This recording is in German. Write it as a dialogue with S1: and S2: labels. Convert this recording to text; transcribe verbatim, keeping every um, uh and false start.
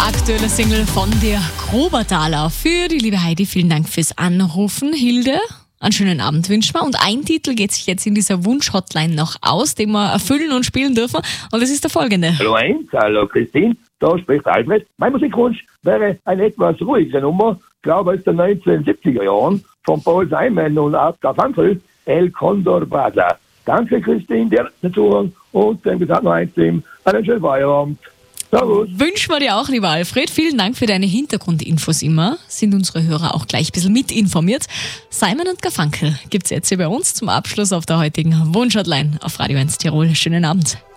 S1: Aktuelle Single von der Grobertaler. Für die liebe Heidi, vielen Dank fürs Anrufen. Hilde, einen schönen Abend wünschen wir. Und ein Titel geht sich jetzt in dieser Wunsch-Hotline noch aus, den wir erfüllen und spielen dürfen. Und das ist der folgende.
S2: Hallo eins, hallo Christine, da spricht Alfred. Mein Musikwunsch wäre eine etwas ruhigere Nummer, glaube aus den neunzehnhundertsiebziger Jahren, von Paul Simon und Art Garfunkel, El Condor Brasa. Danke Christine, dir dazu und dem gesagt noch eins Team. Einen schönen Feierabend. Servus.
S1: Wünschen wir dir auch, lieber Alfred. Vielen Dank für deine Hintergrundinfos immer. Sind unsere Hörer auch gleich ein bisschen mitinformiert. Simon und Garfunkel gibt's jetzt hier bei uns zum Abschluss auf der heutigen Wunsch-Hotline auf Radio eins Tirol. Schönen Abend.